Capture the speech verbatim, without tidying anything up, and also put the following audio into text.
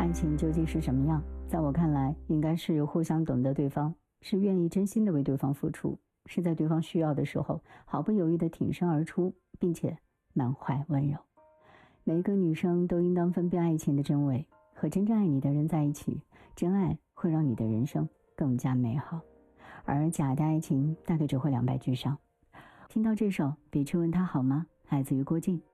爱情究竟是什么样？在我看来，应该是互相懂得对方，是愿意真心的为对方付出，是在对方需要的时候毫不犹豫地挺身而出，并且满怀温柔。每一个女生都应当分辨爱情的真伪，和真正爱你的人在一起，真爱会让你的人生更加美好，而假的爱情大概只会两败俱伤。听到这首《别去问他好吗》，来自于郭靖。